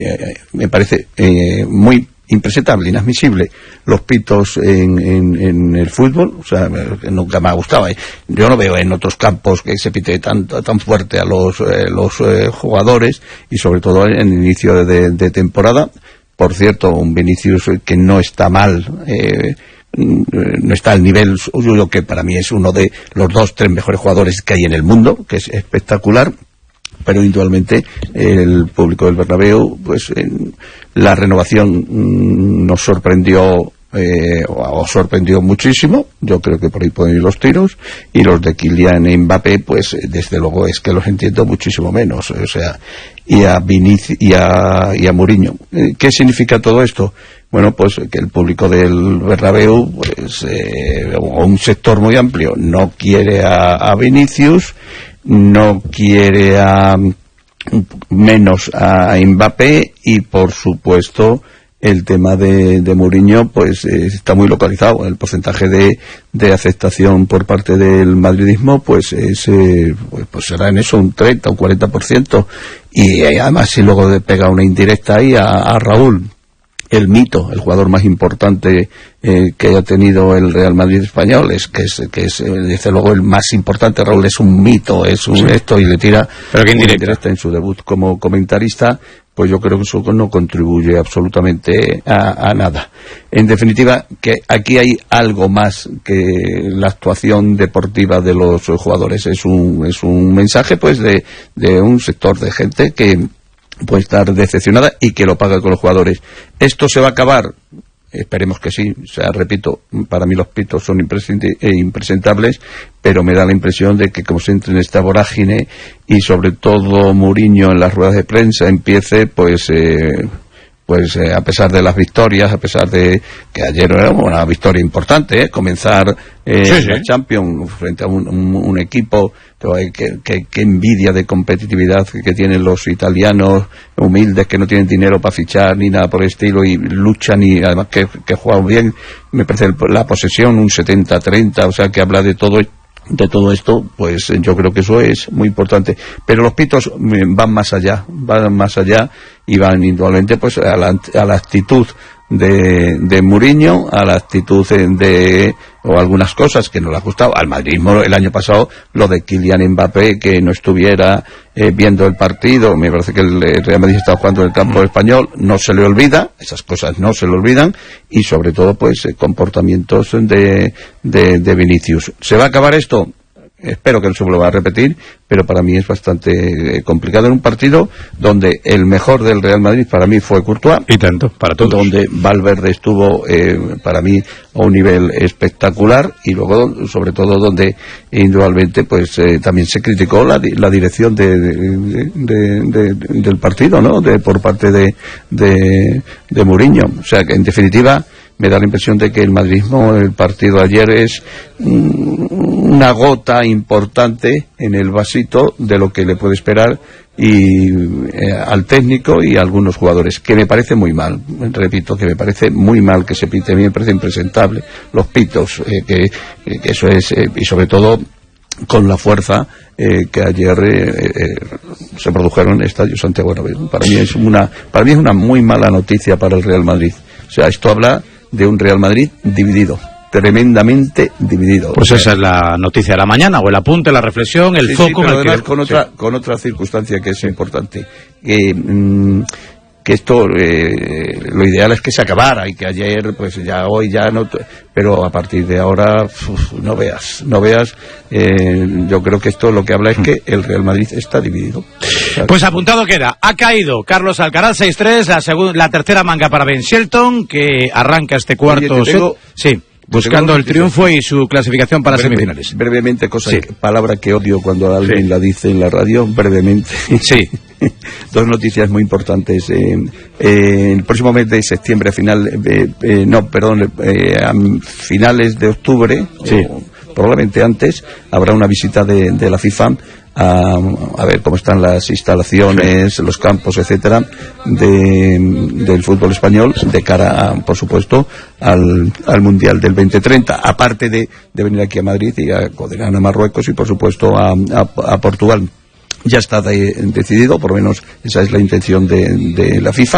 me parece muy impresentable, inadmisible los pitos en el fútbol. O sea, nunca me ha gustado. Yo no veo en otros campos que se pite tan fuerte a los jugadores, y sobre todo en el inicio de temporada. Por cierto, un Vinicius que no está mal, no está al nivel suyo, que para mí es uno de los 2-3 mejores jugadores que hay en el mundo, que es espectacular. Pero indudablemente el público del Bernabéu, pues la renovación nos sorprendió, o sorprendió muchísimo. Yo creo que por ahí pueden ir los tiros, y los de Kylian Mbappé, pues desde luego es que los entiendo muchísimo menos. O sea, y a Vinicius y a Mourinho. ¿Qué significa todo esto? Bueno, pues que el público del Bernabéu, pues un sector muy amplio, no quiere a Vinicius, no quiere menos a Mbappé, y por supuesto el tema de Mourinho pues está muy localizado. El porcentaje de aceptación por parte del madridismo pues será en eso un 30 o 40%, y además si luego pega una indirecta ahí a Raúl, el mito, el jugador más importante que haya tenido el Real Madrid español, que es desde luego el más importante. Raúl es un mito, es un esto, y le tira una indirecta en su debut como comentarista. Pues yo creo que eso no contribuye absolutamente a nada. En definitiva, que aquí hay algo más que la actuación deportiva de los jugadores. Es un mensaje pues de un sector de gente que puede estar decepcionada y que lo paga con los jugadores. ¿Esto se va a acabar? Esperemos que sí. O sea, repito, para mí los pitos son impresentables, pero me da la impresión de que como se entra en esta vorágine, y sobre todo Mourinho en las ruedas de prensa empiece pues a pesar de las victorias, a pesar de que ayer era una victoria importante, comenzar la Champions frente a un equipo que envidia de competitividad que tienen los italianos, humildes, que no tienen dinero para fichar ni nada por el estilo, y luchan, y además que juegan bien. Me parece la posesión un 70-30, o sea, que habla de todo esto. Pues yo creo que eso es muy importante. Pero los pitos van más allá, y van indudablemente pues a la actitud de Mourinho, a la actitud o algunas cosas que no le ha gustado al madridismo. El año pasado, lo de Kylian Mbappé, que no estuviera viendo el partido, me parece que el Real Madrid estaba jugando en el campo español, no se le olvida, esas cosas no se le olvidan, y sobre todo pues comportamientos de Vinicius. ¿Se va a acabar esto? Espero que no se vuelva a repetir, pero para mí es bastante complicado en un partido donde el mejor del Real Madrid para mí fue Courtois, y tanto, para todos, donde Valverde estuvo para mí a un nivel espectacular, y luego sobre todo donde indudablemente pues también se criticó la dirección del partido, ¿no? Por parte de Mourinho. O sea que en definitiva me da la impresión de que el madridismo, el partido de ayer, es una gota importante en el vasito de lo que le puede esperar al técnico y a algunos jugadores, que me parece muy mal. Repito, que me parece muy mal que se pite. A mí me parece impresentable los pitos, que eso es, y sobre todo con la fuerza que ayer se produjeron en el Estadio Santiago Bernabéu. Para mí es una muy mala noticia para el Real Madrid. O sea, esto habla de un Real Madrid dividido, tremendamente dividido. Pues esa es la noticia de la mañana, o el apunte, la reflexión, el foco. Pero además con otra circunstancia que es importante, que esto lo ideal es que se acabara, y que ayer pues ya hoy ya no, pero a partir de ahora no veas. Yo creo que esto lo que habla es que el Real Madrid está dividido. Pues apuntado queda. Ha caído Carlos Alcaraz 6-3, la tercera manga para Ben Shelton, que arranca este cuarto set. Buscando el triunfo y su clasificación para semifinales. Brevemente, palabra que odio cuando alguien la dice en la radio, brevemente. Sí. Dos noticias muy importantes. El próximo mes de septiembre, a finales de octubre, probablemente antes, habrá una visita de la FIFA a ver cómo están las instalaciones, los campos, etcétera, del fútbol español, de cara por supuesto al Mundial del 2030, aparte de venir aquí a Madrid y a coordinar a Marruecos y por supuesto a Portugal. Ya está decidido, por lo menos esa es la intención de la FIFA.